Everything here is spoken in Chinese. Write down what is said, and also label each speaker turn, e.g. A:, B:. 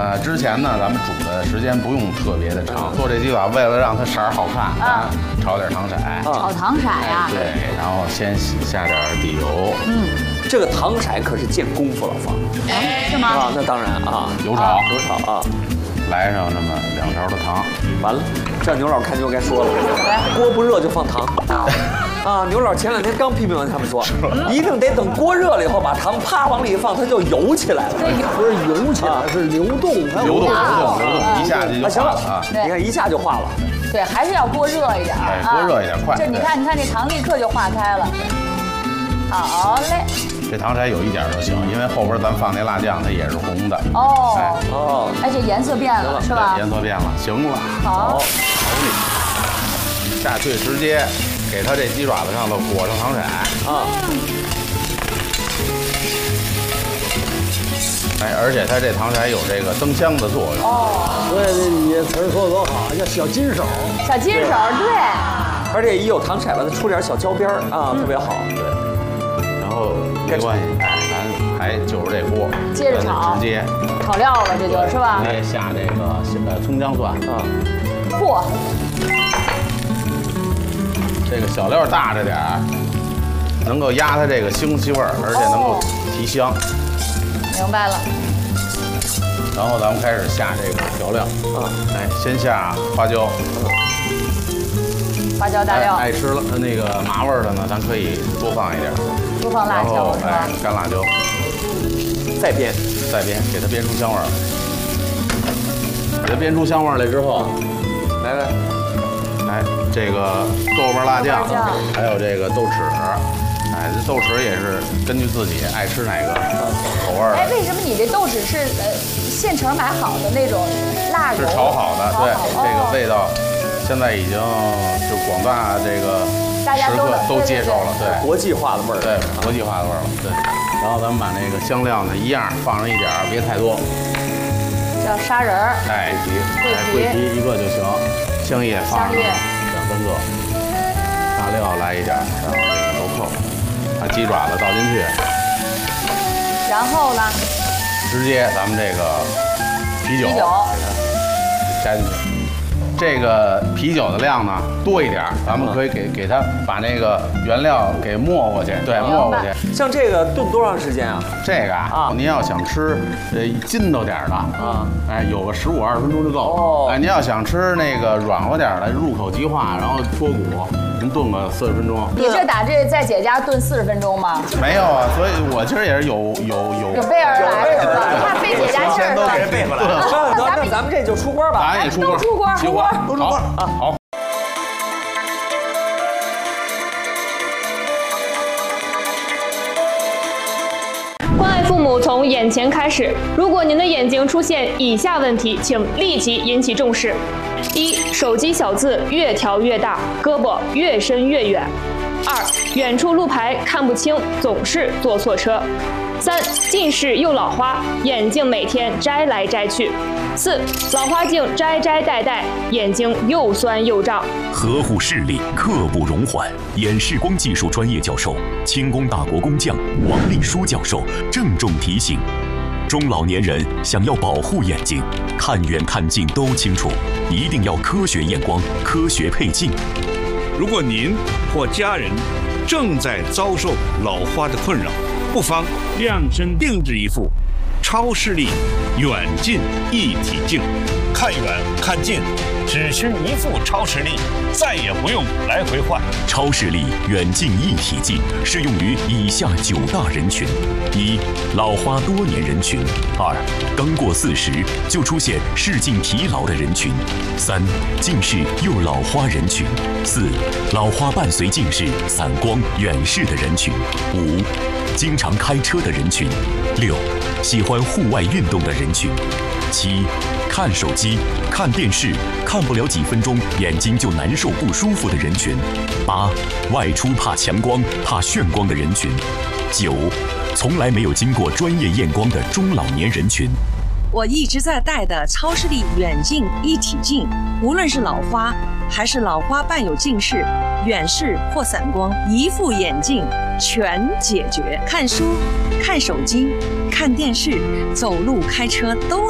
A: 之前呢，咱们煮的时间不用特别的长，做这鸡爪为了让它色儿好看，炒点糖色。
B: 炒糖色呀？
A: 对，然后先下点底油。
C: 这个糖色可是见功夫了，方。
B: 是吗？
C: 啊，那当然啊，
A: 油炒
C: 啊。
A: 来上那么2勺的糖，
C: 完了，这牛老看就该说了，锅不热就放糖。啊，牛老前2天刚批评完他们说，一定得等锅热了以后，把糖啪往里一放，它就油起来了。
D: 不是油起来，是流动，
A: 流动，一下就
C: 行了
A: 啊！
C: 你看一下就化了。
B: 对，还是要锅热一点。
A: 锅热一点，快。
B: 这你看这糖立刻就化开了。好嘞。
A: 这糖色有一点就行，因为后边咱放那辣酱，它也是红的。
B: 哎，这颜色变了是吧？
A: 颜色变了，行了。
B: 好。
A: 下去直接给它这鸡爪子上头裹上糖色。哎，而且它这糖色有这个增香的作用。
D: 所以你词儿说的多好，叫小金手。
B: 小金手，对。
C: 而且一有糖色了，它出点小焦边儿啊，特别好。
A: 对。然后没关系，哎，咱还就是这锅，
B: 接着炒，
A: 直接
B: 炒料了，这就是吧？
A: 直接下这个葱姜蒜啊。
B: 嚯！
A: 这个小料大着点儿，能够压它这个腥气味儿，而且能够提香。
B: 明白了。
A: 然后咱们开始下这个调料哎，先下花椒。
B: 花椒大料。
A: 爱吃了那个麻味的呢，咱可以多放一点。
B: 多放辣椒是吧？
A: 干辣椒。
C: 再煸，
A: 给它煸出香味儿。给它煸出香味儿来之后，来，这个豆瓣辣酱，还有这个豆豉，哎，这豆豉也是根据自己爱吃哪个口味儿。
B: 哎，为什么你这豆豉是现成买好的那种辣油？
A: 是炒好的，对，这个味道现在已经就广大这个食客都接受了，对，
C: 国际化的味儿，
A: 对，国际化的味儿了，对。然后咱们把那个香料呢一样放上一点儿，别太多。
B: 叫砂仁儿，
A: 哎，桂皮1个就行，香叶放上2、3个，大料来一点，然后这个豆蔻，把鸡爪子倒进去，
B: 然后呢，
A: 直接咱们这个啤酒给它加进去。这个啤酒的量呢多一点，咱们可以给它把那个原料给没过去，对，没过去。
C: 像这个炖多长时间啊？
A: 这个啊，您要想吃筋道点的啊，哎，有个15、20分钟就够。哎，您要想吃那个软和点的，入口即化，然后脱骨，您炖个40分钟。
B: 你这打这在姐家炖40分钟吗？
A: 没有啊，所以我今儿也是有
B: 备而来是吧？怕费姐家劲儿
A: 都给备回来了。
C: 那咱们这就出锅吧。
A: 咱也出锅，
B: 出锅。
A: 都出锅啊！好。
E: 关爱父母从眼前开始。如果您的眼睛出现以下问题，请立即引起重视：1. 手机小字越调越大，胳膊越伸越远；2. 远处路牌看不清，总是坐错车；3. 近视又老花，眼镜每天摘来摘去；4. 老花镜摘戴，眼睛又酸又胀。
F: 呵护视力，刻不容缓。眼视光技术专业教授、清宫大国工匠王立书教授郑重提醒：中老年人想要保护眼睛，看远看近都清楚，一定要科学验光、科学配镜。
G: 如果您或家人正在遭受老花的困扰，不妨量身定制一副超视力远近一体镜，看远看近只需一副超视力，再也不用来回换。
F: 超视力远近一体镜适用于以下9大人群：1. 老花多年人群； 2. 刚过40就出现视镜疲劳的人群； 3. 近视又老花人群； 4. 老花伴随近视、散光、远视的人群； 5. 经常开车的人群； 6. 喜欢户外运动的人群； 7. 看手机、看电视看不了几分钟眼睛就难受不舒服的人群； 8. 外出怕强光、怕眩光的人群； 9. 从来没有经过专业验光的中老年人群。
H: 我一直在戴的超视力远近一体镜，无论是老花还是老花伴有近视、远视或散光，一副眼镜全解决。看书、看手机、看电视、走路、开车都